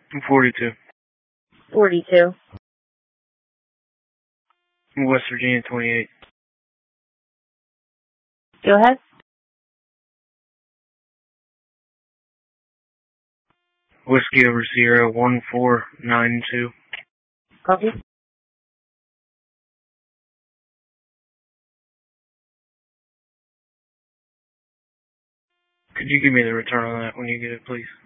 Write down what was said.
42. 42. West Virginia 28. Go ahead. Whiskey over Sierra 1492. Copy. Could you give me the return on that when you get it, please?